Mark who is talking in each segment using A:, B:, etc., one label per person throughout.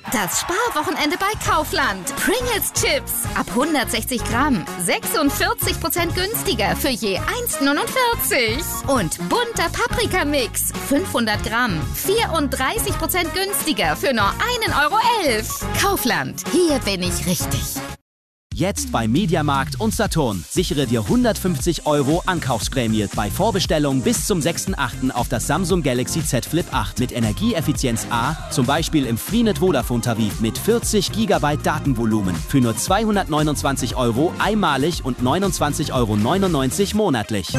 A: Das Sparwochenende bei Kaufland. Pringles Chips ab 160 Gramm. 46% günstiger für je 1,49. Und bunter Paprikamix. 500 Gramm. 34% günstiger für nur 1,11 €. Kaufland. Hier bin ich richtig.
B: Jetzt bei Mediamarkt und Saturn. Sichere dir 150 € Ankaufsprämie bei Vorbestellung bis zum 6.8. auf das Samsung Galaxy Z Flip 8 mit Energieeffizienz A, zum Beispiel im Freenet Vodafone Tarif mit 40 GB Datenvolumen für nur 229 € einmalig und 29,99 € monatlich.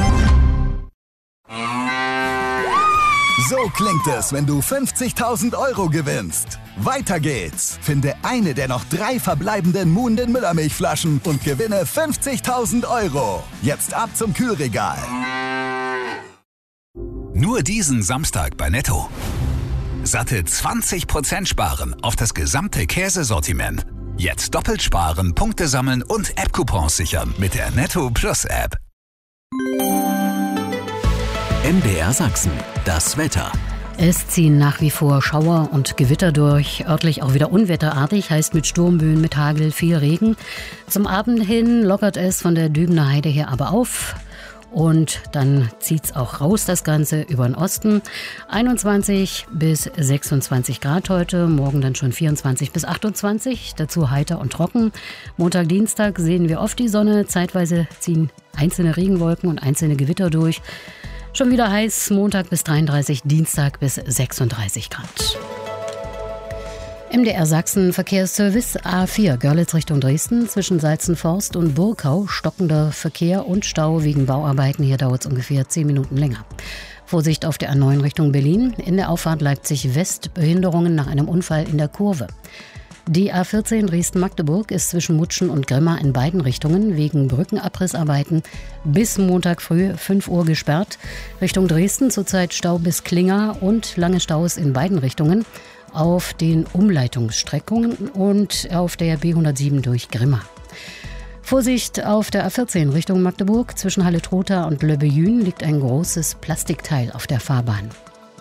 C: So klingt es, wenn du 50.000 € gewinnst. Weiter geht's. Finde eine der noch 3 verbleibenden Muhnden Müllermilchflaschen und gewinne 50.000 €. Jetzt ab zum Kühlregal.
D: Nur diesen Samstag bei Netto. Satte 20% sparen auf das gesamte Käsesortiment. Jetzt doppelt sparen, Punkte sammeln und App-Coupons sichern mit der Netto Plus App.
E: MDR Sachsen, das Wetter.
F: Es ziehen nach wie vor Schauer und Gewitter durch, örtlich auch wieder unwetterartig, heißt mit Sturmböen, mit Hagel, viel Regen. Zum Abend hin lockert es von der Dübener Heide her aber auf und dann zieht's auch raus, das Ganze über den Osten. 21 bis 26 Grad heute, morgen dann schon 24 bis 28, dazu heiter und trocken. Montag, Dienstag sehen wir oft die Sonne, zeitweise ziehen einzelne Regenwolken und einzelne Gewitter durch. Schon wieder heiß, Montag bis 33, Dienstag bis 36 Grad. MDR Sachsen Verkehrsservice A4 Görlitz Richtung Dresden zwischen Salzenforst und Burkau stockender Verkehr und Stau wegen Bauarbeiten. Hier dauert es ungefähr 10 Minuten länger. Vorsicht auf der A9 Richtung Berlin. In der Auffahrt Leipzig West Behinderungen nach einem Unfall in der Kurve. Die A14 Dresden-Magdeburg ist zwischen Mutschen und Grimma in beiden Richtungen wegen Brückenabrissarbeiten bis Montag früh 5 Uhr gesperrt. Richtung Dresden zurzeit Stau bis Klinga und lange Staus in beiden Richtungen auf den Umleitungsstreckungen und auf der B107 durch Grimma. Vorsicht auf der A14 Richtung Magdeburg. Zwischen Halle-Trotha und Löbbejün liegt ein großes Plastikteil auf der Fahrbahn.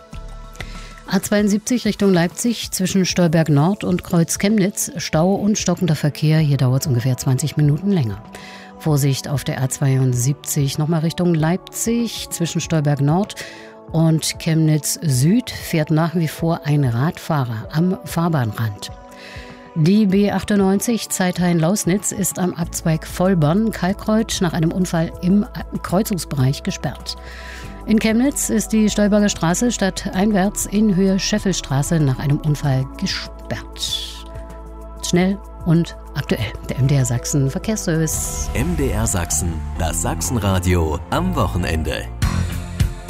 F: A72 Richtung Leipzig zwischen Stolberg Nord und Kreuz Chemnitz, Stau und stockender Verkehr. Hier dauert es ungefähr 20 Minuten länger. Vorsicht auf der A72 nochmal Richtung Leipzig zwischen Stolberg Nord und Chemnitz Süd fährt nach wie vor ein Radfahrer am Fahrbahnrand. Die B98 Zeithain-Lausnitz ist am Abzweig Vollborn-Kalkreuth nach einem Unfall im Kreuzungsbereich gesperrt. In Chemnitz ist die Stolberger Straße stadteinwärts in Höhe Scheffelstraße nach einem Unfall gesperrt. Schnell und aktuell. Der MDR Sachsen Verkehrsservice.
E: MDR Sachsen, das Sachsenradio am Wochenende.